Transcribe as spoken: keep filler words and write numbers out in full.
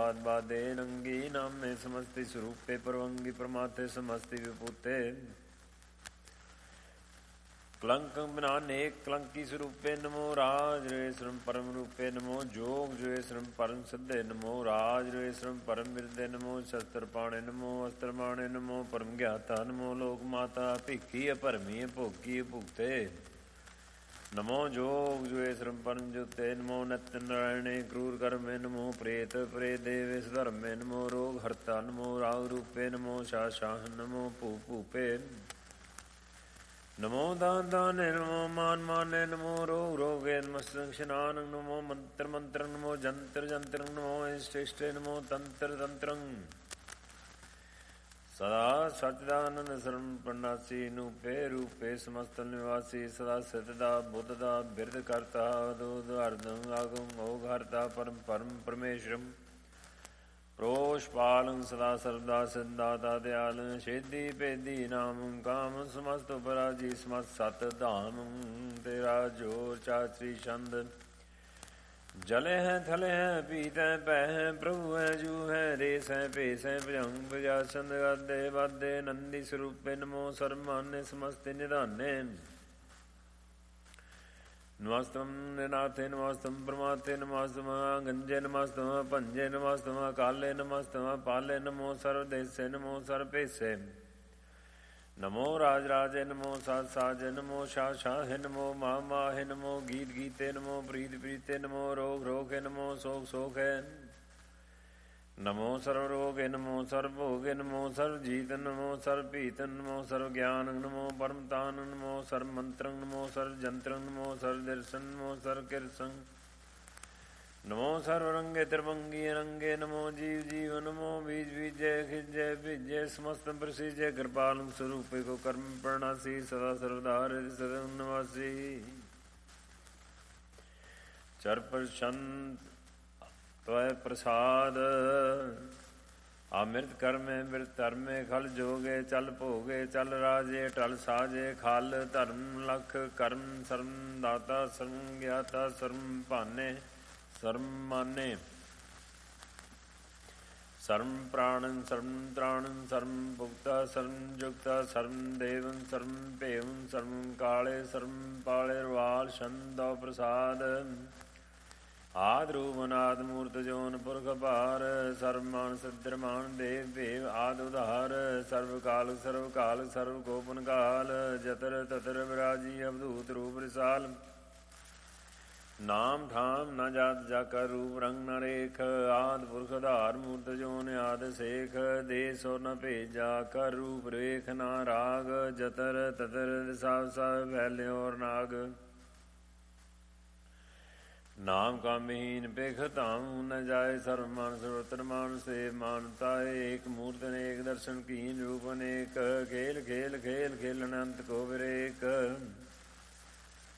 बाद बादे नंगी नामे समस्ति स्वरूपे परवंगी परमाते समस्ति विभूते कलंकं बिना नेक कलंकी स्वरूपे नमो राज रेश्वरम परम रूपे नमो जोग जोश्वरम परम सिद्धे नमो राज रेश्वरम परम विरदे नमो शस्त्र पाणे नमो अस्त्र माणे नमो परम ज्ञाता नमो लोक माता भिखी अपरमी भोगी भुगते नमो जोग जोश्वरम परम जुते नमो नत्य नारायणे क्रूर कर्मे नमो प्रेत प्रेत देवेश धर्मे नमो रोग हर्ता नमो राग रूपे नमो शाशाह नमो भू भूपे नमो दान दाने नमो मान माने नमो रोग रोगे नमस्तंग शनान नमो मंत्र मंत्र नमो जंत्र जंत्र नमो इष्ट इष्ट नमो तंत्र तंत्रं सदा सच्चिदानंद सर्व प्रणासी नूपे रूपे समस्त निवासी सदा सतदा बुद्धदा बिरद करता दूध अर्धं आगम ओघारता परम परम परमेश्वरम प्रोषपालं सदा सर्वदा सिद्धाता दयाल शेदी पेदी नाम काम समस्त पराजी समस्त सत धाम तेरा जोर चात्री छंद जले हैं थले हैं पीते हैं पै हैं प्रभु हैं जू हैं रेस हैं पेश हैं भजंग प्रजा छंद गदे वादे नंदी स्वरूपे नमो सर्वमान्य समस्त निधाने नमस्तम निनाथे नमस्तम प्रमाथे नमस्तम गंजे नमस्तम पंजे नमस्तम काले नमस्तम पाले नमो सर्वदेशे नमो सर्वपेशे नमो राज राजे नमो साज साजे नमो शाह शाहे नमो माह माहे नमो गीत गीते नमो प्रीत प्रीते नमो रोग रोगे नमो शोक शोके नमो सर्व रोगे नमो सर्व भोगे नमो सर्व जीत नमो सर्व पीत नमो सर्व ज्ञान नमो परमतान नमो सर्व मंत्र नमो सर्व जंत्र नमो सर्व दर्शन नमो सर्व कीर्तन नमो सर्व रंगे त्रिभंगी रंगे नमो जीव जीव नमो बीज बीजय खिजय बीजय समस्त प्रसिजय कृपाल स्वरूपे को कर्म प्रणासी सदा सर्वदार सदा निवासी चर प्रशांत त्वय प्रसाद अमृत कर्मे मृत धर्मे खल जोगे चल भोगे चल राजे टल साजे खल धर्म लख कर्म सर्व दाता सर्व ज्ञाता सर्व भाने सर्व माने सर्व प्राणन सर्व त्राणन सर्व भुक्ता सर्व जुक्ता सर्व देवन सर्व पेवन सर्व काले सर्व पाले वाल छंद प्रसाद आद रूप अनाद मूर्त जोन पुरख पार सर्वमान सिद्रमान देव देव आद उदार सर्व काल सर्व काल सर्व गोपन काल जतर ततर विराजी अवधूत रूप रिसाल नाम ठाम न जात जाकर रूप रंग न रेख आद पुरख धार मूर्त जोन आद शेख देश और न भेजा कर रूप रेख न राग जतर ततर दिशा फैले और नाग नाम का महीन पेख धाम न जाए सर्वमान सर्वत्र मान से मानता एक मूर्त अनेक दर्शन कीन रूप अनेक खेल खेल खेल खेलन अंत को विरेक